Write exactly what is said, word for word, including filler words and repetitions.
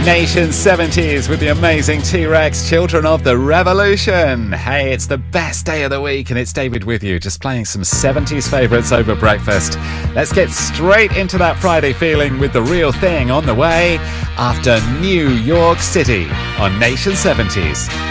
Nation seventies with the amazing T-Rex, Children of the Revolution. Hey, it's the best day of the week and it's David with you, just playing some seventies favourites over breakfast. Let's get straight into that Friday feeling with The Real Thing on the way after New York City on Nation seventies.